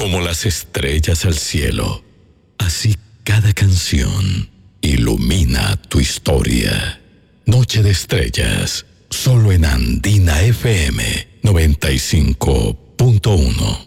Como las estrellas al cielo, así cada canción ilumina tu historia. Noche de Estrellas, solo en Andina FM 95.1.